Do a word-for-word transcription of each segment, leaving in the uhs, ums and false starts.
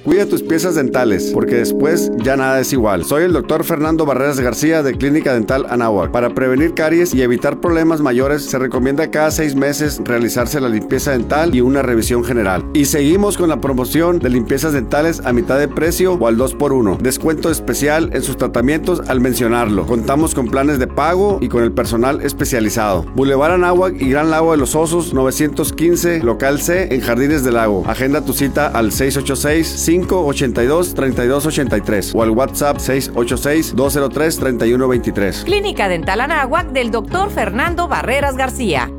Cuida tus piezas dentales, porque después ya nada es igual. Soy el doctor Fernando Barreras García de Clínica Dental Anáhuac. Para prevenir caries y evitar problemas mayores, se recomienda cada seis meses realizarse la limpieza dental y una revisión general. Y seguimos con la promoción de limpiezas dentales a mitad de precio o al dos por uno. Descuento especial en sus tratamientos al mencionarlo. Contamos con planes de pago y con el personal especializado. Boulevard Anáhuac y Gran Lago de los Osos, novecientos quince, local C, en Jardines del Lago. Agenda tu cita al seis ocho seis, cinco ocho dos, tres dos ocho tres o al WhatsApp seis ocho seis, dos cero tres, tres uno dos tres. Clínica Dental Anáhuac del doctor Fernando Barreras García.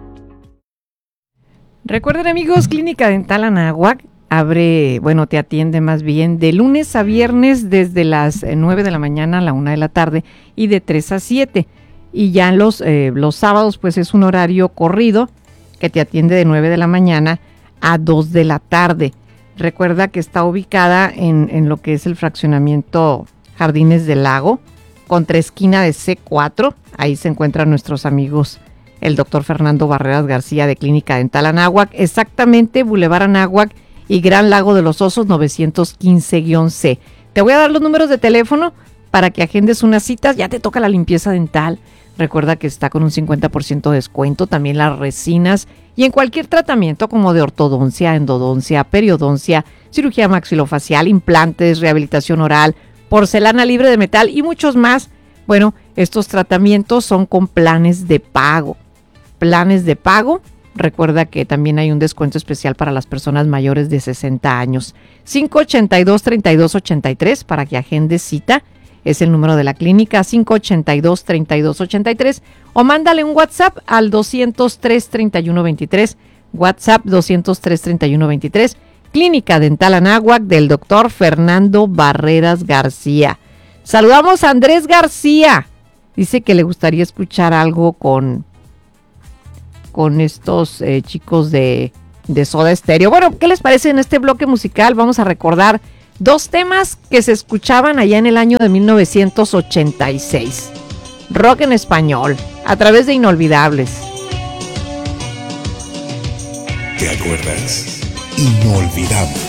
Recuerden, amigos, Clínica Dental Anáhuac abre, bueno, te atiende más bien de lunes a viernes desde las nueve de la mañana a la una de la tarde y de tres a siete. Y ya los, eh, los sábados pues es un horario corrido que te atiende de nueve de la mañana a dos de la tarde. Recuerda que está ubicada en, en lo que es el fraccionamiento Jardines del Lago, contra esquina de C cuatro. Ahí se encuentran nuestros amigos, el doctor Fernando Barreras García de Clínica Dental Anáhuac, exactamente Boulevard Anáhuac y Gran Lago de los Osos novecientos quince C. Te voy a dar los números de teléfono para que agendes unas citas. Ya te toca la limpieza dental. Recuerda que está con un cincuenta por ciento de descuento, también las resinas y en cualquier tratamiento como de ortodoncia, endodoncia, periodoncia, cirugía maxilofacial, implantes, rehabilitación oral, porcelana libre de metal y muchos más. Bueno, estos tratamientos son con planes de pago. Planes de pago. Recuerda que también hay un descuento especial para las personas mayores de sesenta años. cinco ocho dos, tres dos ocho tres para que agendes cita. Es el número de la clínica, cinco ocho dos, tres dos ocho tres. O mándale un WhatsApp al doscientos tres, treinta y uno veintitrés. WhatsApp doscientos tres, treinta y uno veintitrés. Clínica Dental Anáhuac del doctor Fernando Barreras García. Saludamos a Andrés García. Dice que le gustaría escuchar algo con... con estos eh, chicos de, de Soda Stereo. Bueno, ¿qué les parece en este bloque musical? Vamos a recordar dos temas que se escuchaban allá en el año de mil novecientos ochenta y seis. Rock en español, a través de Inolvidables. ¿Te acuerdas? Inolvidable.